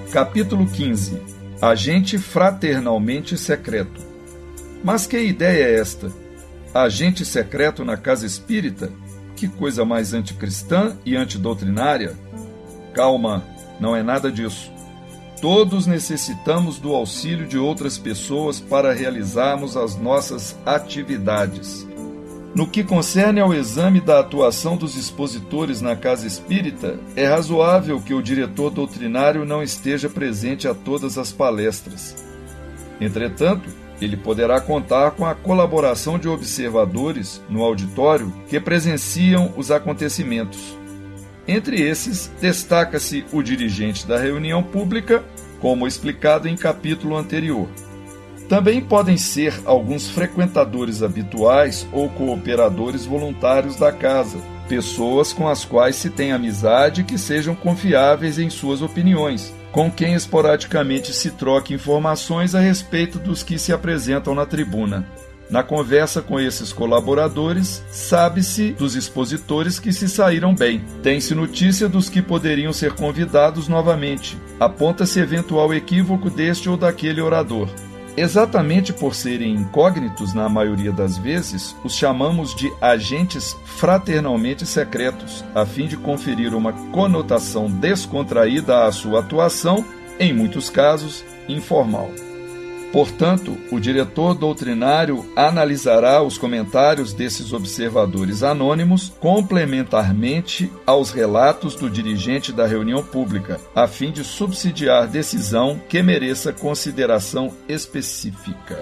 Capítulo 15. Agente fraternalmente secreto. Mas que ideia é esta? Agente secreto na casa espírita? Que coisa mais anticristã e antidoutrinária? Calma, não é nada disso. Todos necessitamos do auxílio de outras pessoas para realizarmos as nossas atividades. No que concerne ao exame da atuação dos expositores na casa espírita, é razoável que o diretor doutrinário não esteja presente a todas as palestras. Entretanto, ele poderá contar com a colaboração de observadores no auditório que presenciam os acontecimentos. Entre esses, destaca-se o dirigente da reunião pública, como explicado em capítulo anterior. Também podem ser alguns frequentadores habituais ou cooperadores voluntários da casa, pessoas com as quais se tem amizade e que sejam confiáveis em suas opiniões, com quem esporadicamente se troque informações a respeito dos que se apresentam na tribuna. Na conversa com esses colaboradores, sabe-se dos expositores que se saíram bem. Tem-se notícia dos que poderiam ser convidados novamente. Aponta-se eventual equívoco deste ou daquele orador. Exatamente por serem incógnitos na maioria das vezes, os chamamos de agentes fraternalmente secretos, a fim de conferir uma conotação descontraída à sua atuação, em muitos casos, informal. Portanto, o diretor doutrinário analisará os comentários desses observadores anônimos complementarmente aos relatos do dirigente da reunião pública, a fim de subsidiar decisão que mereça consideração específica.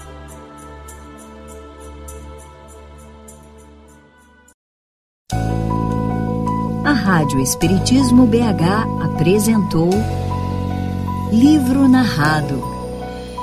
A Rádio Espiritismo BH apresentou Livro Narrado.